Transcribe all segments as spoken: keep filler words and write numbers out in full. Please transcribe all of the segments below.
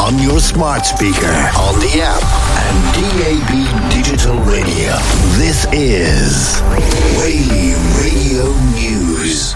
on your smart speaker, on the app, and D A B Digital Radio. This is Whaley Radio News.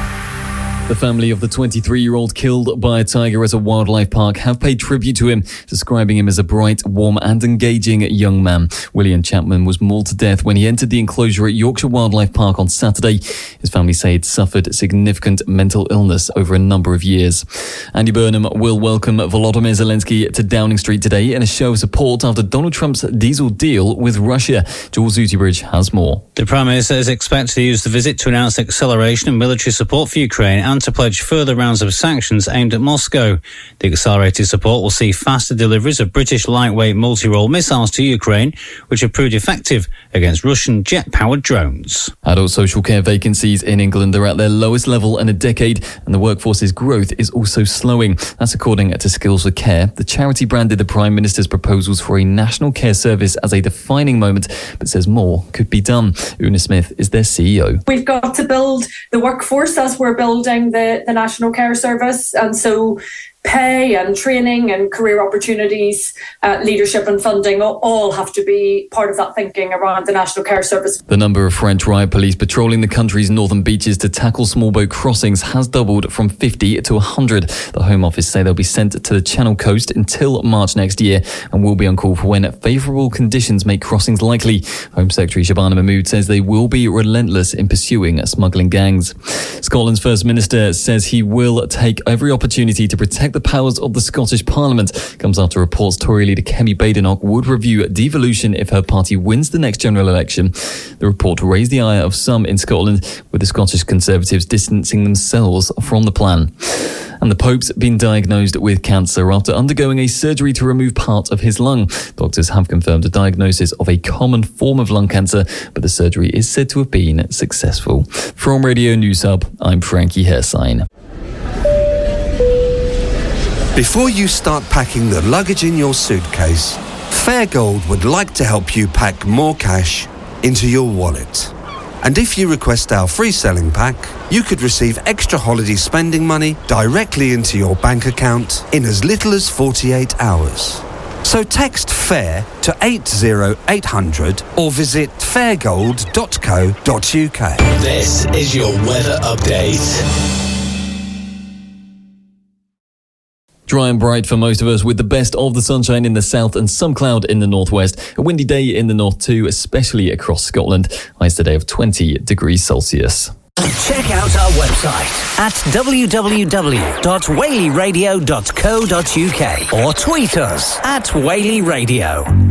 The family of the twenty-three-year-old killed by a tiger at a wildlife park have paid tribute to him, describing him as a bright, warm and engaging young man. William Chapman was mauled to death when he entered the enclosure at Yorkshire Wildlife Park on Saturday. His family say he'd suffered significant mental illness over a number of years. Andy Burnham will welcome Volodymyr Zelensky to Downing Street today in a show of support after Donald Trump's diesel deal with Russia. Jules Utibridge has more. The Prime Minister is expected to use the visit to announce acceleration of military support for Ukraine and to pledge further rounds of sanctions aimed at Moscow. The accelerated support will see faster deliveries of British lightweight multi-role missiles to Ukraine, which have proved effective against Russian jet-powered drones. Adult social care vacancies in England are at their lowest level in a decade, and the workforce's growth is also slowing. That's according to Skills for Care. The charity branded the Prime Minister's proposals for a national care service as a defining moment, but says more could be done. Una Smith is their C E O. We've got to build the workforce as we're building the, the National Care Service, and so pay and training and career opportunities, uh, leadership and funding all, all have to be part of that thinking around the National Care Service. The number of French riot police patrolling the country's northern beaches to tackle small boat crossings has doubled from fifty to one hundred. The Home Office say they'll be sent to the Channel coast until March next year and will be on call for when favourable conditions make crossings likely. Home Secretary Shabana Mahmood says they will be relentless in pursuing smuggling gangs. Scotland's First Minister says he will take every opportunity to protect the powers of the Scottish Parliament. Comes after reports Tory leader Kemi Badenoch would review devolution if her party wins the next general election. The report raised the ire of some in Scotland, with the Scottish Conservatives distancing themselves from the plan. And the Pope's been diagnosed with cancer after undergoing a surgery to remove part of his lung. Doctors have confirmed a diagnosis of a common form of lung cancer, but the surgery is said to have been successful. From Radio News Hub, I'm Frankie Hersign. Before you start packing the luggage in your suitcase, Fairgold would like to help you pack more cash into your wallet. And if you request our free selling pack, you could receive extra holiday spending money directly into your bank account in as little as forty-eight hours. So text FAIR to eight zero eight hundred or visit fairgold dot co dot uk. This is your weather update. Dry and bright for most of us, with the best of the sunshine in the south and some cloud in the northwest. A windy day in the north too, especially across Scotland. Highs today of twenty degrees Celsius. Check out our website at w w w dot whaley radio dot co dot uk or tweet us at Whaley Radio.